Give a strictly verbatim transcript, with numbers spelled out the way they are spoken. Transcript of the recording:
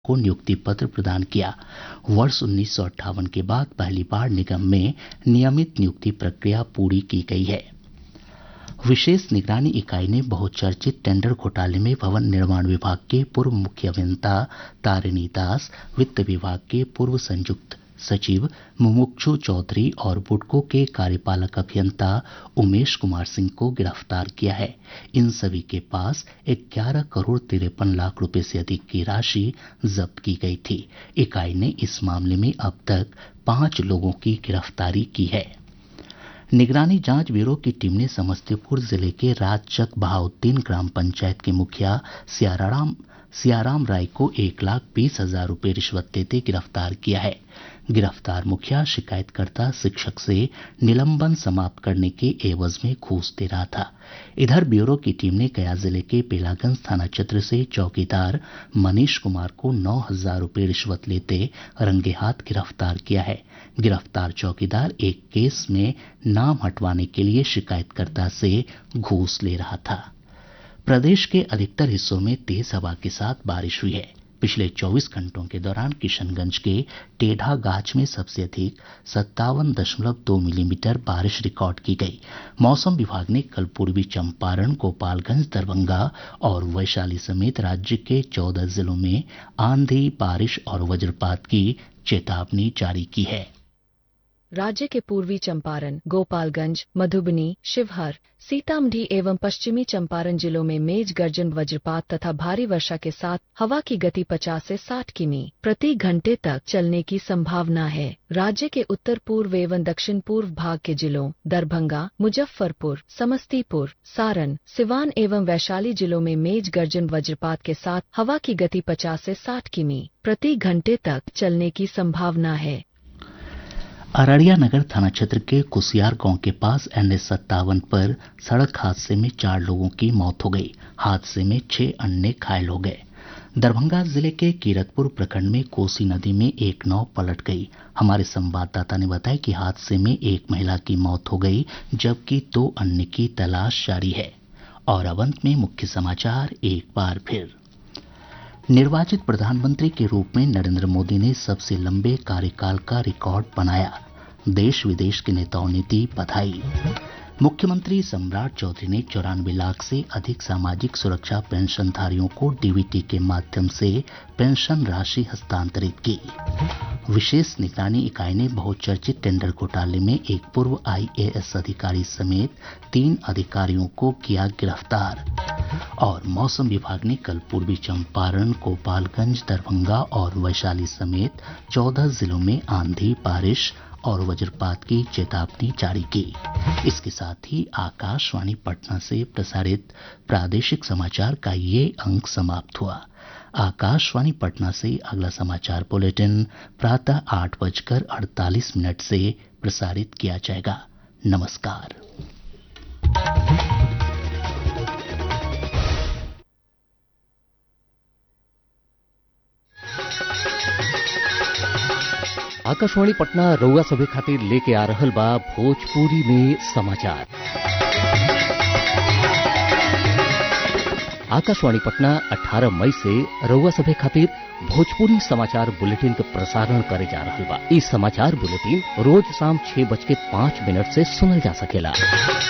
को नियुक्ति पत्र प्रदान किया। वर्ष उन्नीस सौ अट्ठावन के बाद पहली बार निगम में नियमित नियुक्ति प्रक्रिया पूरी की गई है। विशेष निगरानी इकाई ने बहुचर्चित टेंडर घोटाले में भवन निर्माण विभाग के पूर्व मुख्य अभियंता तारिणी दास, वित्त विभाग के पूर्व संयुक्त सचिव मुमुक्षु चौधरी और बुडको के कार्यपालक अभियंता उमेश कुमार सिंह को गिरफ्तार किया है। इन सभी के पास ग्यारह करोड़ तिरपन लाख रुपए से अधिक की राशि जब्त की गई थी। इकाई ने इस मामले में अब तक पांच लोगों की गिरफ्तारी की है। निगरानी जांच ब्यूरो की टीम ने समस्तीपुर जिले के राजचक बहाउद्दीन ग्राम पंचायत के मुखिया सियाराम सियाराम राय को एक लाख बीस हजार रूपये रिश्वत देते गिरफ्तार किया है। गिरफ्तार मुखिया शिकायतकर्ता शिक्षक से निलंबन समाप्त करने के एवज में घूस दे रहा था। इधर ब्यूरो की टीम ने गया जिले के बेलागंज थाना क्षेत्र से चौकीदार मनीष कुमार को नौ हजार रूपये रिश्वत लेते रंगे हाथ गिरफ्तार किया है। गिरफ्तार चौकीदार एक केस में नाम हटवाने के लिए शिकायतकर्ता से घूस ले रहा था। प्रदेश के अधिकतर हिस्सों में तेज हवा के साथ बारिश हुई है। पिछले चौबीस घंटों के दौरान किशनगंज के टेढ़ा गाछ में सबसे अधिक सत्तावन दशमलव दो मिलीमीटर बारिश रिकॉर्ड की गई। मौसम विभाग ने कल पूर्वी चंपारण, गोपालगंज, दरभंगा और वैशाली समेत राज्य के चौदह जिलों में आंधी, बारिश और वज्रपात की चेतावनी जारी की है। राज्य के पूर्वी चंपारण, गोपालगंज, मधुबनी, शिवहर, सीतामढ़ी एवं पश्चिमी चंपारण जिलों में मेघ गर्जन, वज्रपात तथा भारी वर्षा के साथ हवा की गति पचास से साठ किमी प्रति घंटे तक चलने की संभावना है। राज्य के उत्तर पूर्व एवं दक्षिण पूर्व भाग के जिलों दरभंगा, मुजफ्फरपुर, समस्तीपुर, सारण, सिवान एवं वैशाली जिलों में मेघ गर्जन, वज्रपात के साथ हवा की गति पचास से साठ किमी प्रति घंटे तक चलने की संभावना है। अररिया नगर थाना क्षेत्र के कुसियार गांव के पास एन एच सत्तावन पर सड़क हादसे में चार लोगों की मौत हो गई। हादसे में छह अन्य घायल हो गए। दरभंगा जिले के कीरतपुर प्रखंड में कोसी नदी में एक नाव पलट गई। हमारे संवाददाता ने बताया कि हादसे में एक महिला की मौत हो गई, जबकि दो अन्य की तलाश जारी है। और अब अंत में मुख्य समाचार एक बार फिर। निर्वाचित प्रधानमंत्री के रूप में नरेंद्र मोदी ने सबसे लंबे कार्यकाल का रिकॉर्ड बनाया। देश विदेश के नेताओं ने दी बधाई। मुख्यमंत्री सम्राट चौधरी ने चौरानवे लाख से अधिक सामाजिक सुरक्षा पेंशनधारियों को डीबीटी के माध्यम से पेंशन राशि हस्तांतरित की। विशेष निगरानी इकाई ने बहुचर्चित टेंडर घोटाले में एक पूर्व आईएएस अधिकारी समेत तीन अधिकारियों को किया गिरफ्तार। और मौसम विभाग ने कल पूर्वी चंपारण, गोपालगंज, दरभंगा और वैशाली समेत चौदह जिलों में आंधी, बारिश और वज्रपात की चेतावनी जारी की। इसके साथ ही आकाशवाणी पटना से प्रसारित प्रादेशिक समाचार का ये अंक समाप्त हुआ। आकाशवाणी पटना से अगला समाचार बुलेटिन प्रातः आठ बजकर अड़तालीस मिनट से प्रसारित किया जाएगा। नमस्कार। आकाशवाणी पटना रउआ सभे खातिर लेके आ रहल बा भोजपुरी में समाचार। आकाशवाणी पटना अठारह मई से रउआ सभे खातिर भोजपुरी समाचार बुलेटिन के प्रसारण करे जा रहल बा। इस समाचार बुलेटिन रोज शाम छह बज के पाँच मिनट से सुनल जा सकेला।